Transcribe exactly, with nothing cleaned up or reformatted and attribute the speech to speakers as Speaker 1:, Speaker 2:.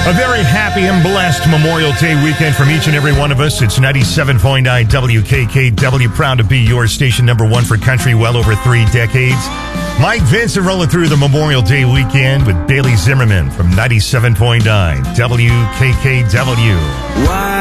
Speaker 1: A very happy and blessed Memorial Day weekend from each and every one of us. It's ninety-seven point nine W K K W, proud to be your station number one for country well over three decades. Mike Vincent rolling through the Memorial Day weekend with Bailey Zimmerman from ninety-seven point nine W K K W.
Speaker 2: Why